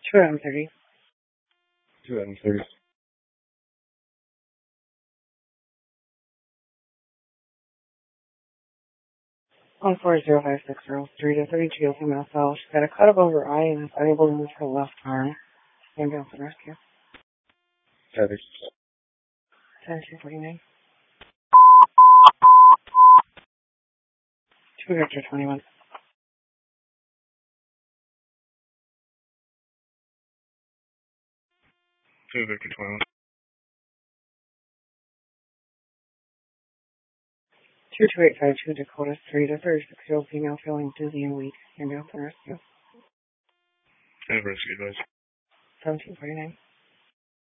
230. 230. 140560, 3 to 32 female cell. She's got a cut above her eye and is unable to move her left arm. Ambulance and rescue. Heavy. 10-249. 2 Victor 21. 2 Victor 21. 22852 Dakota, 3 to 36-year-old female feeling dizzy and weak. Ambulance and rescue. And rescue advice. 1749.